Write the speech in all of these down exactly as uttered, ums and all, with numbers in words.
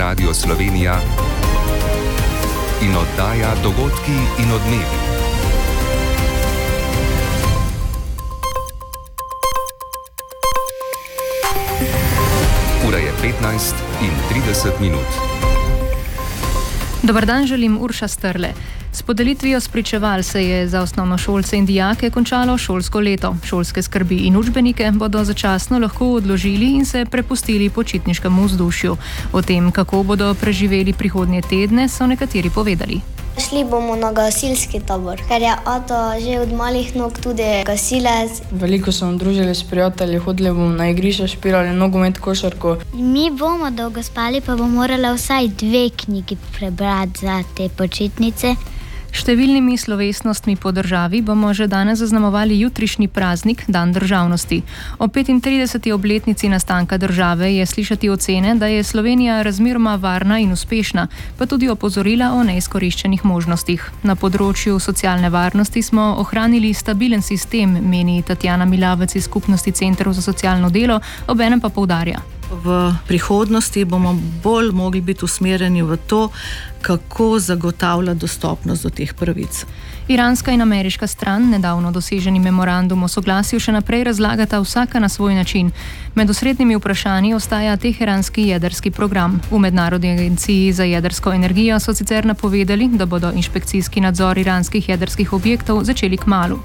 Radio Slovenija in oddaja Dogodki in odmevi. Ura je petnajst in trideset minut. Dobar dan, želim Urša Strle. S podelitvijo spričeval se je za osnovnošolce in dijake končalo šolsko leto. Šolske skrbi in učbenike bodo začasno lahko odložili in se prepustili počitniškemu vzdušju. O tem, kako bodo preživeli prihodnje tedne, so nekateri povedali. Šli bomo na gasilski tabor, ker je Ato že od malih nog tudi gasilec. Veliko smo družili s prijatelji, hodili bomo na igrišče, špirali nogomet, košarko. Mi bomo dolgo spali, pa bomo morali vsaj dve knjigi prebrati za te počitnice. Številnimi slovesnostmi po državi bomo že danes zaznamovali jutrišnji praznik, Dan državnosti. O petintrideseti obletnici nastanka države je slišati ocene, da je Slovenija razmeroma varna in uspešna, pa tudi opozorila o neizkoriščenih možnostih. Na področju socialne varnosti smo ohranili stabilen sistem, meni Tatjana Milavec iz Skupnosti centrov za socialno delo, obenem pa poudarja. V prihodnosti bomo bolj mogli biti usmerjeni v to, kako zagotavljati dostopnost do teh pravic. Iranska in ameriška stran nedavno doseženi memorandum o soglasju še naprej razlagata vsaka na svoj način. Med osrednjimi vprašanji ostaja teheranski jedrski program. V Mednarodni agenciji za jedrsko energijo so sicer napovedali, da bodo inšpekcijski nadzor iranskih jedrskih objektov začeli kmalu.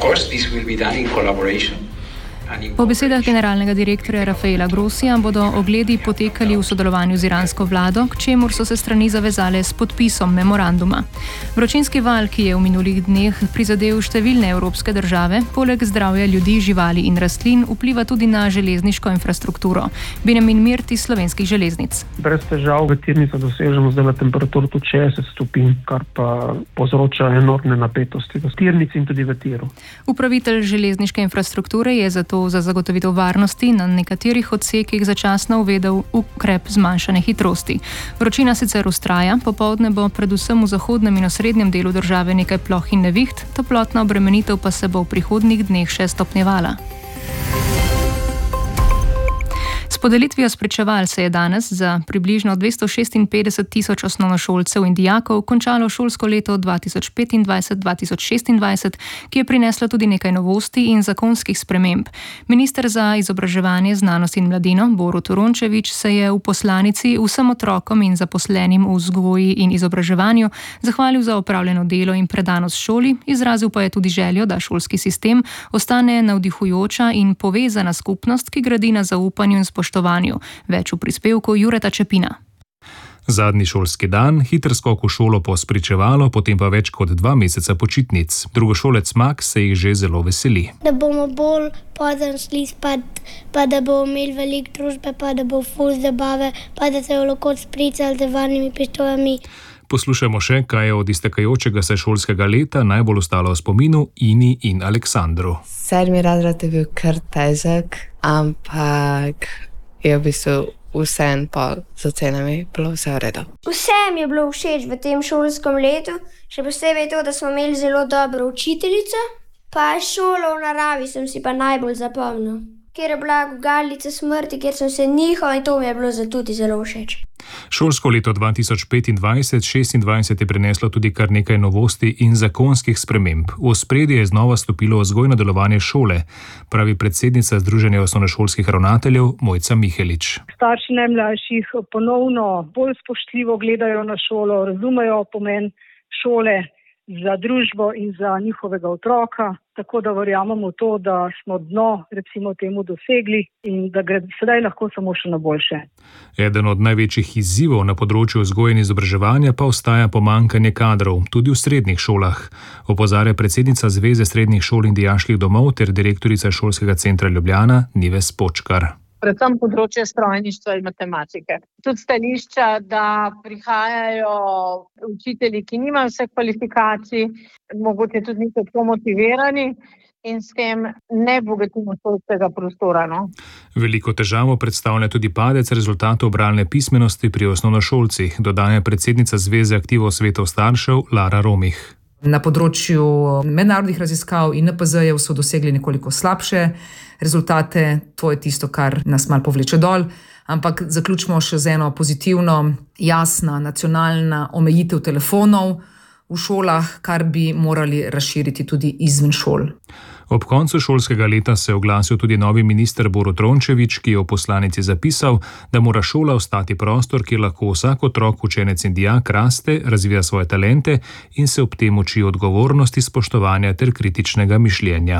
Po besedah generalnega direktorja Rafaela Grossija bodo ogledi potekali v sodelovanju z iransko vlado, k čemur so se strani zavezale s podpisom memoranduma. Vročinski val, ki je v minulih dneh prizadel številne evropske države, poleg zdravja ljudi, živali in rastlin, vpliva tudi na železniško infrastrukturo. Benjamin Mirt iz Slovenskih železnic. Brez težav v tirnico dosežemo zdaj temperaturo tudi šestdeset stopinj, kar pa povzroča enormne napetosti v tirnici in tudi v tiru. Upravitelj železniške infrastrukture je zato za zagotovitev varnosti na nekaterih odsekih začasno uvedel ukrep zmanjšane hitrosti. Vročina sicer vztraja, popoldne bo predvsem v zahodnem in osrednjem delu države nekaj ploh in neviht, toplotna obremenitev pa se bo v prihodnjih dneh še stopnjevala. S podelitvijo spričeval se je danes za približno dvesto šestinpetdeset tisoč osnovnošolcev in dijakov končalo šolsko leto dva tisoč petindvajset dva tisoč šestindvajset, ki je prineslo tudi nekaj novosti in zakonskih sprememb. Minister za izobraževanje, znanost in mladino Borut Rončević se je v poslanici vsem otrokom in zaposlenim v vzgoji in izobraževanju zahvalil za opravljeno delo in predanost šoli, izrazil pa je tudi željo, da šolski sistem ostane navdihujoča in povezana skupnost, ki gradi na zaupanju in spoštovanju. Več v prispevku Jureta Čepina. Zadnji šolski dan, hiter skok v šolo po spričevalo, potem pa več kot dva meseca počitnic. Drugošolec Max se jih že zelo veseli. Da bomo bolj pozno šli spat, pa da bomo imeli veliko družbe, pa da bo ful zabave, pa da se bomo lahko spričali z varnimi pištoljami. Poslušajmo še, kaj je od iztekajočega se šolskega leta najbolj ostalo v spominu Ini in Aleksandru. Sedmi razred je bil kar težek, ampak je v bistvu vsem pa z ocenami bilo vse v redu. Vsem je bilo všeč v tem šolskem letu, še posebej to, da smo imeli zelo dobro učiteljico, pa šolo v naravi sem si pa najbolj zapomnil. Kjer je bila gugalnica smrti, kjer sem se nihal in to mi je bilo zato tudi zelo všeč. Šolsko leto dva tisoč petindvajset šestindvajset je prineslo tudi kar nekaj novosti in zakonskih sprememb. V ospredje je znova stopilo vzgojno delovanje šole, pravi predsednica Združenja osnovnošolskih ravnateljev Mojca Mihelič. Starši najmlajših ponovno bolj spoštljivo gledajo na šolo, razumejo pomen šole za družbo in za njihovega otroka, tako da verjamemo to, da smo dno, recimo temu, dosegli in da gre sedaj lahko samo še na boljše. Eden od največjih izzivov na področju vzgoje in izobraževanja pa ostaja pomanjkanje kadrov, tudi v srednjih šolah, opozarja predsednica Zveze srednjih šol in dijaških domov ter direktorica Šolskega centra Ljubljana Nives Počkar. Predvsem področje strojništva in matematike. Tudi stališča, da prihajajo učitelji, ki nimajo vseh kvalifikacij, mogoče tudi niso tako motivirani in s tem ne bogatimo šolskega prostora. No? Veliko težavo predstavlja tudi padec rezultatov bralne pismenosti pri osnovnošolcih, dodaja predsednica Zveze aktivov svetov staršev Lara Romih. Na področju mednarodnih raziskav in N P Z-jev so dosegli nekoliko slabše rezultate, to je tisto, kar nas malo povleče dol, Ampak zaključimo še z eno pozitivno, jasna nacionalna omejitev telefonov v šolah, kar bi morali razširiti tudi izven šol. Ob koncu šolskega leta se je oglasil tudi novi minister Borut Rončević, ki je v poslanici zapisal, da mora šola ostati prostor, kjer lahko vsak otrok, učenec in dijak raste, razvija svoje talente in se ob tem uči odgovornosti, spoštovanja ter kritičnega mišljenja.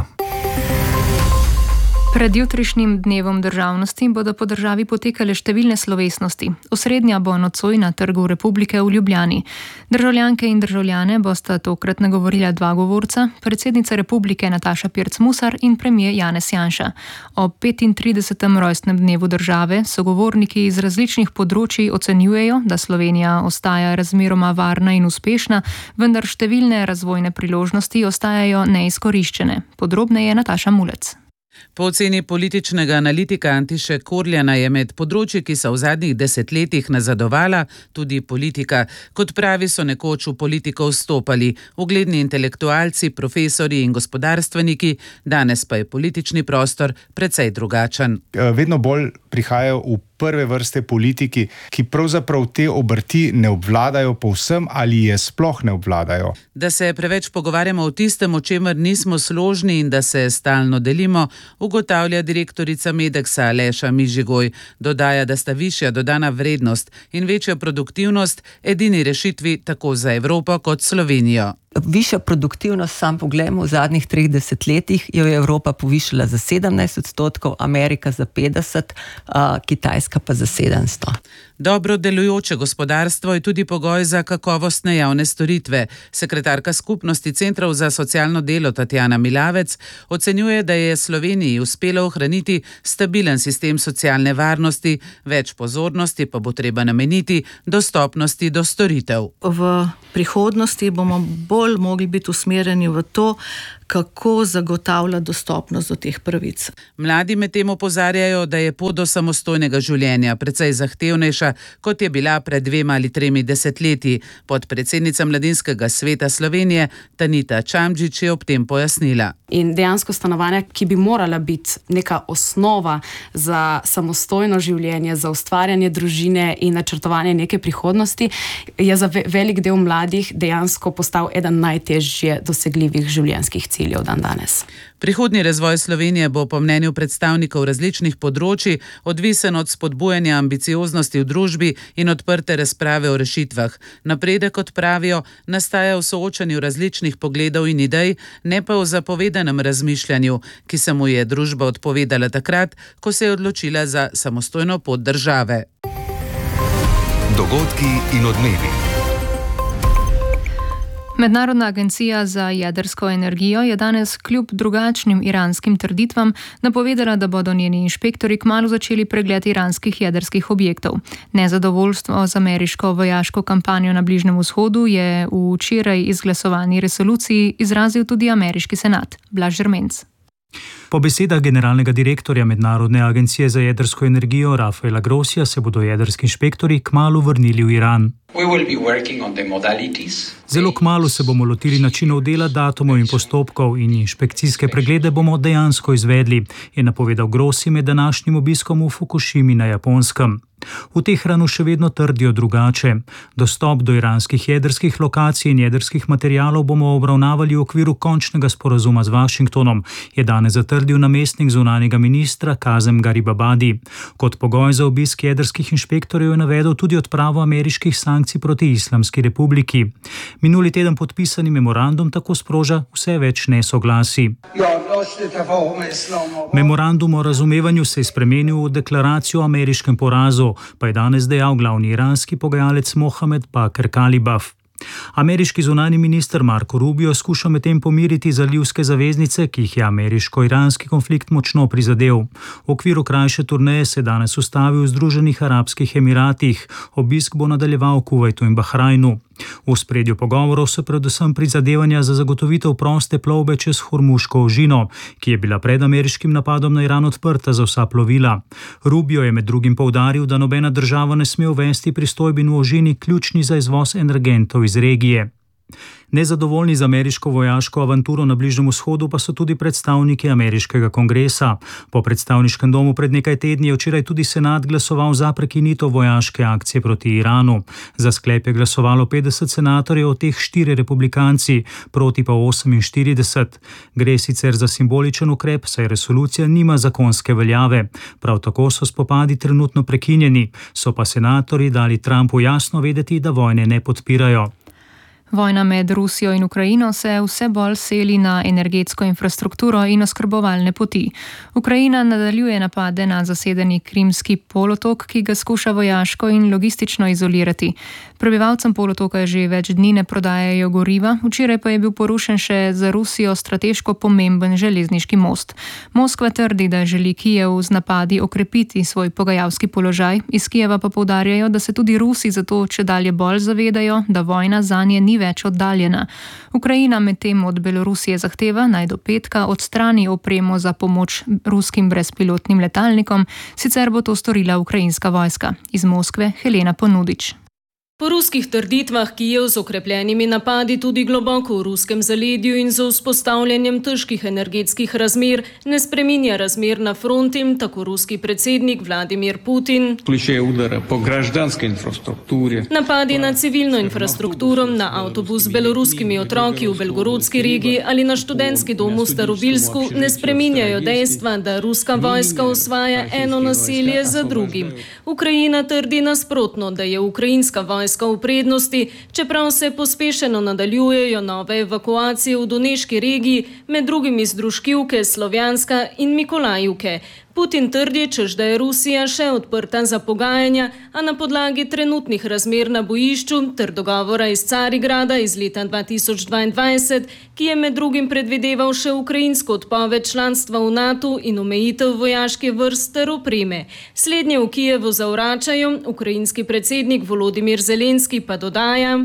Pred jutrišnjim dnevom državnosti bodo po državi potekale številne slovesnosti. Osrednja bo nocoj na Trgu Republike v Ljubljani. Državljanke in državljane bosta tokrat nagovorila dva govorca, predsednica republike Nataša Pirc Musar in premier Janez Janša. Ob petintridesetem rojstnem dnevu države sogovorniki iz različnih področij ocenjujejo, da Slovenija ostaja razmeroma varna in uspešna, vendar številne razvojne priložnosti ostajajo neizkoriščene. Podrobneje Nataša Mulec. Po oceni političnega analitika Antiše Korljana je med področji, ki so v zadnjih desetletjih nazadovala, tudi politika. Kot pravi, so nekoč v politiko vstopali ugledni intelektualci, profesori in gospodarstveniki, danes pa je politični prostor precej drugačen. Vedno bolj prihajajo v prve vrste politiki, ki pravzaprav te obrti ne obvladajo povsem ali je sploh ne obvladajo. Da se preveč pogovarjamo o tistem, o čemer nismo složni in da se stalno delimo, ugotavlja direktorica Medeksa Aleša Mižigoj. Dodaja, da sta višja dodana vrednost in večja produktivnost edini rešitvi tako za Evropo kot Slovenijo. Višja produktivnost, sam poglejmo, v zadnjih treh desetletjih jo je Evropa povišala za sedemnajst odstotkov, Amerika za petdeset, Kitajska pa za sedemsto. Dobro delujoče gospodarstvo je tudi pogoj za kakovostne javne storitve. Sekretarka skupnosti Centrov za socialno delo Tatjana Milavec ocenjuje, da je Sloveniji uspelo ohraniti stabilen sistem socialne varnosti, več pozornosti pa bo treba nameniti dostopnosti do storitev. V prihodnosti bomo bolj mogli biti usmerjeni v to, kako zagotavlja dostopnost do teh pravic. Mladi med tem opozarjajo, da je pot do samostojnega življenja precej zahtevnejša, kot je bila pred dvema ali tremi desetletji. Podpredsednica Mladinskega sveta Slovenije Tanita Čamdžič je ob tem pojasnila. In dejansko stanovanja, ki bi morala biti neka osnova za samostojno življenje, za ustvarjanje družine in načrtovanje neke prihodnosti, je za velik del mladih dejansko postal eden najtežje dosegljivih življenjskih ciljev dan danes. Prihodnji razvoj Slovenije bo po mnenju predstavnikov različnih področij odvisen od spodbujanja ambicioznosti v družbi in odprte razprave o rešitvah. Napredek, kot pravijo, nastaja v soočanju različnih pogledov in idej, ne pa v zapovedanem razmišljanju, ki se mu je družba odpovedala takrat, ko se je odločila za samostojno pot države. Dogodki in odmevi. Mednarodna agencija za jedrsko energijo je danes kljub drugačnim iranskim trditvam napovedala, da bodo njeni inšpektori kmalu začeli pregled iranskih jedrskih objektov. Nezadovoljstvo z ameriško vojaško kampanjo na Bližnjem vzhodu je v včeraj izglasovani resoluciji izrazil tudi ameriški senat. Blaž Žermenc. Po besedah generalnega direktorja Mednarodne agencije za jedrsko energijo Rafaela Grossija se bodo jedrski inšpektori kmalu vrnili v Iran. Zelo kmalu se bomo lotili načinov dela, datumov in postopkov in inšpekcijske preglede bomo dejansko izvedli, je napovedal Grossi med današnjim obiskom v Fukušimi na Japonskem. V Teheranu še vedno trdijo drugače. Dostop do iranskih jedrskih lokacij in jedrskih materialov bomo obravnavali v okviru končnega sporazuma z Washingtonom, je danes zatrdil namestnik zunanjega ministra Kazem Garibabadi. Kot pogoj za obisk jedrskih inšpektorjev je navedel tudi odpravo ameriških sankcij proti Islamski republiki. Minuli teden podpisani memorandum tako sproža vse več nesoglasij. Memorandum o razumevanju se je spremenil v deklaracijo o ameriškem porazu, pa je danes dejal glavni iranski pogajalec Mohamed Bakr Kalibaf. Ameriški zunanji minister Marco Rubio skuša medtem pomiriti zalivske zaveznice, ki jih je ameriško-iranski konflikt močno prizadel. V okviru krajše turneje se je danes ustavil v Združenih arabskih emiratih. Obisk bo nadaljeval v Kuvajtu in Bahrajnu. V ospredju pogovorov so predvsem prizadevanja za zagotovitev proste plovbe čez Hormuško ožino, ki je bila pred ameriškim napadom na Iran odprta za vsa plovila. Rubio je med drugim poudaril, da nobena država ne sme uvesti pristojbin v ožini ključni za izvoz energentov iz regije. Nezadovoljni z ameriško vojaško avanturo na Bližnjem vzhodu pa so tudi predstavniki ameriškega kongresa. Po predstavniškem domu pred nekaj tedni je včeraj tudi senat glasoval za prekinitev vojaške akcije proti Iranu. Za sklep je glasovalo petdeset senatorjev, od teh štiri republikanci, proti pa oseminštirideset. Gre sicer za simboličen ukrep, saj resolucija nima zakonske veljave. Prav tako so spopadi trenutno prekinjeni, so pa senatorji dali Trumpu jasno vedeti, da vojne ne podpirajo. Vojna med Rusijo in Ukrajino se vse bolj seli na energetsko infrastrukturo in oskrbovalne poti. Ukrajina nadaljuje napade na zasedeni Krimski polotok, ki ga skuša vojaško in logistično izolirati. Prebivalcem polotoka že več dni ne prodajajo goriva, včeraj pa je bil porušen še za Rusijo strateško pomemben železniški most. Moskva trdi, da želi Kijev z napadi okrepiti svoj pogajalski položaj, iz Kijeva pa poudarjajo, da se tudi Rusi zato čedalje bolj zavedajo, da vojna zanje ni več oddaljena. Ukrajina medtem od Belorusije zahteva, naj do petka odstrani opremo za pomoč ruskim brezpilotnim letalnikom, sicer bo to storila ukrajinska vojska. Iz Moskve Helena Ponudič. Po ruskih trditvah Kijev z okrepljenimi napadi tudi globoko v ruskem zaledju in z vzpostavljanjem težkih energetskih razmer ne spreminja razmer na fronti, tako ruski predsednik Vladimir Putin. Napadi na civilno infrastrukturo, na avtobus z beloruskimi otroki v Belgorodski regiji ali na študentski dom v Starobilsku ne spreminjajo dejstva, da ruska vojska osvaja eno naselje za drugim. Ukrajina trdi nasprotno, da je ukrajinska vojska v prednosti, čeprav se pospešeno nadaljujejo nove evakuacije v Doneški regiji, med drugim iz Druškivke, Slovjanska in Mikolajivke. Putin trdi, češ da je Rusija še odprta za pogajanja, a na podlagi trenutnih razmer na bojišču ter dogovora iz Carigrada iz leta dva tisoč dvaindvajset, ki je med drugim predvideval še ukrajinsko odpoved članstva v NATO in omejitev vojaške vrst ter opreme. Slednje v Kijevu zavračajo, ukrajinski predsednik Volodimir Zelenski pa dodaja: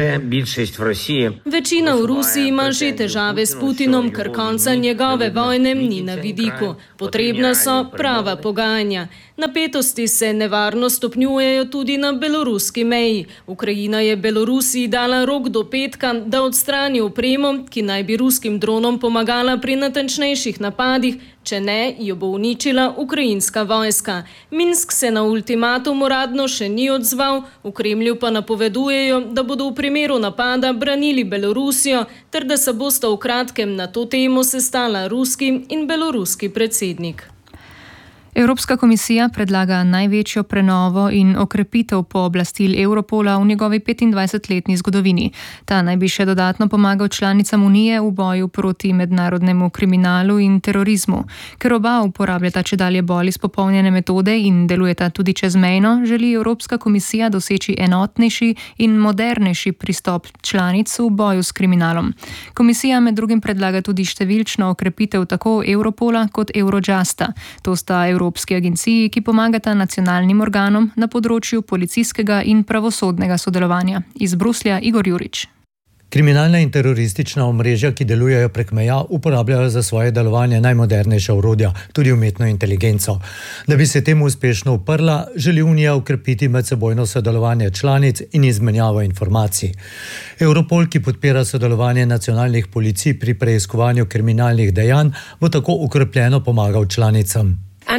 Večina v Rusiji ima že težave s Putinom, ker konca njegove vojne ni na vidiku. Potrebna so prava pogajanja. Napetosti se nevarno stopnjujejo tudi na beloruski meji. Ukrajina je Belorusiji dala rok do petka, da odstrani opremo, ki naj bi ruskim dronom pomagala pri natančnejših napadih, če ne, jo bo uničila ukrajinska vojska. Minsk se na ultimatum uradno še ni odzval, v Kremlju pa napovedujejo, da bodo v primeru napada branili Belorusijo, ter da se bosta v kratkem na to temo sestala ruski in beloruski predsednik. Evropska komisija predlaga največjo prenovo in okrepitev pooblastil Europola v njegovi petindvajsetletni zgodovini. Ta naj bi še dodatno pomagal članicam Unije v boju proti mednarodnemu kriminalu in terorizmu. Ker oba uporabljata čedalje bolj izpopolnjene metode in delujeta tudi čezmejno, želi Evropska komisija doseči enotnejši in modernejši pristop članic v boju s kriminalom. Komisija med drugim predlaga tudi številčno okrepitev tako Europola kot Eurojusta. To sta Evropski agenciji, ki pomagata nacionalnim organom na področju policijskega in pravosodnega sodelovanja. Iz Bruslja Igor Jurič. Kriminalna in teroristična omrežja, ki delujejo prek meja, uporabljajo za svoje delovanje najmodernejša orodja, tudi umetno inteligenco. Da bi se temu uspešno uprla, želi Unija ukrepiti medsebojno sodelovanje članic in izmenjavo informacij. Europol, ki podpira sodelovanje nacionalnih policij pri preiskovanju kriminalnih dejanj, bo tako ukrepljeno pomagal članicam.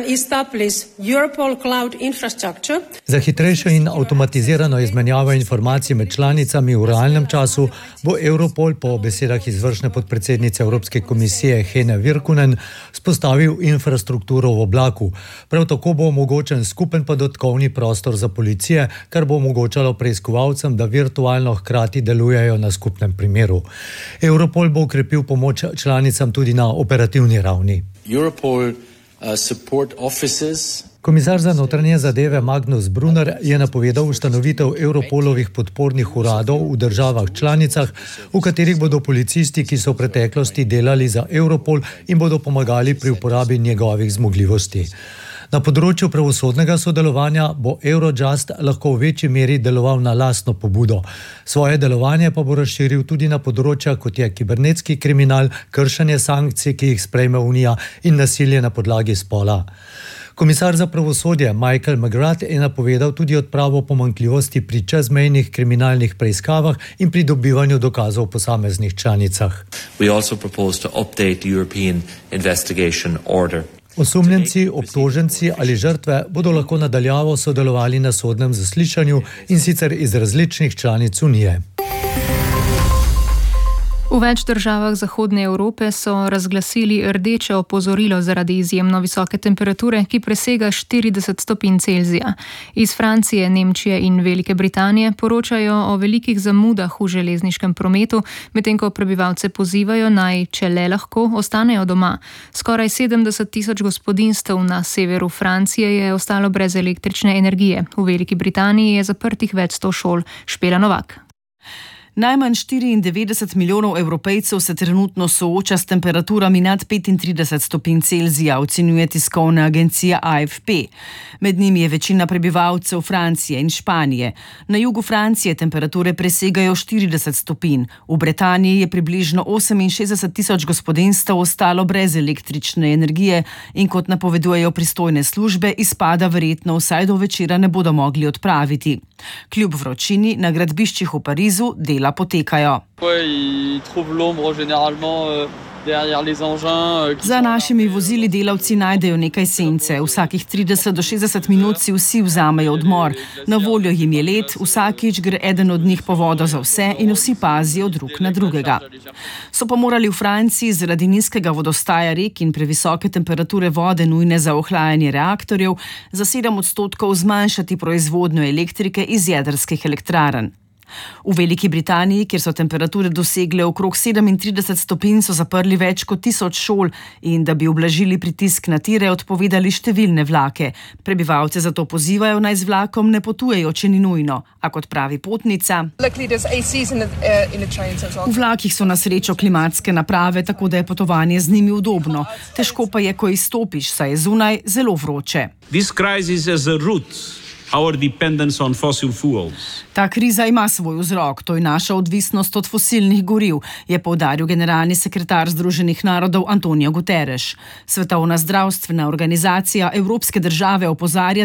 Za hitrejšo in avtomatizirano izmenjavo informacij med članicami v realnem času bo Europol po besedah izvršne podpredsednice Evropske komisije Hene Virkunen spostavil infrastrukturo v oblaku. Prav tako bo omogočen skupen podatkovni prostor za policije, kar bo omogočalo preiskovalcem, da virtualno hkrati delujejo na skupnem primeru. Europol bo ukrepil pomoč članicam tudi na operativni ravni. Europol Komisar za notranje zadeve Magnus Brunner je napovedal ustanovitev Europolovih podpornih uradov v državah članicah, v katerih bodo policisti, ki so v preteklosti delali za Europol in bodo pomagali pri uporabi njegovih zmogljivosti. Na področju pravosodnega sodelovanja bo Eurojust lahko v večji meri deloval na lastno pobudo. Svoje delovanje pa bo razširil tudi na področja, kot je kibernetski kriminal, kršenje sankcij, ki jih sprejme Unija, in nasilje na podlagi spola. Komisar za pravosodje Michael McGrath je napovedal tudi odpravo pomanjkljivosti pri čezmejnih kriminalnih preiskavah in pridobivanju dokazov v posameznih članicah. Osumljenci, obtoženci ali žrtve bodo lahko nadaljavo sodelovali na sodnem zaslišanju in sicer iz različnih članic Unije. V več državah Zahodne Evrope so razglasili rdeče opozorilo zaradi izjemno visoke temperature, ki presega štirideset stopinj Celzija. Iz Francije, Nemčije in Velike Britanije poročajo o velikih zamudah v železniškem prometu, medtem ko prebivalce pozivajo naj, če le lahko, ostanejo doma. Skoraj sedemdeset tisoč gospodinjstev na severu Francije je ostalo brez električne energije. V Veliki Britaniji je zaprtih več sto šol. Špela Novak. Najmanj štiriindevetdeset milijonov Evropejcev se trenutno sooča s temperaturami nad petintrideset stopinj Celzija, ocenjuje tiskovna agencija A F P. Med njimi je večina prebivalcev Francije in Španije. Na jugu Francije temperature presegajo štirideset stopinj. V Britaniji je približno oseminšestdeset tisoč gospodinjstev ostalo brez električne energije in kot napovedujejo pristojne službe, izpada verjetno vsaj do večera ne bodo mogli odpraviti. Kljub vročini na gradbiščih v Parizu dela potekajo. Za našimi vozili delavci najdejo nekaj sence. Vsakih trideset do šestdeset minut si vsi vzamejo odmor. Na voljo jim je led, vsakič gre eden od njih po vodo za vse in vsi pazijo drug na drugega. So pa morali v Franciji zaradi nizkega vodostaja rek in previsoke temperature vode nujne za ohlajanje reaktorjev za sedem odstotkov zmanjšati proizvodnjo elektrike iz jedrskih elektrarn. V Veliki Britaniji, kjer so temperature dosegle okrog sedemintrideset stopinj, so zaprli več kot tisoč šol in da bi ublažili pritisk na tire, odpovedali številne vlake. Prebivalce zato pozivajo, naj z vlakom ne potujejo, če ni nujno. A kot pravi potnica, v vlakih so na srečo klimatske naprave, tako da je potovanje z njimi udobno. Težko pa je, ko izstopiš, saj je zunaj zelo vroče. Our dependence on fossil fuels. Ta kriza ima svoj vzrok, to je naša odvisnost od fosilnih goriv, je poudaril generalni sekretar Združenih narodov Antonio Guterres. Svetovna zdravstvena organizacija Evropske države opozarja,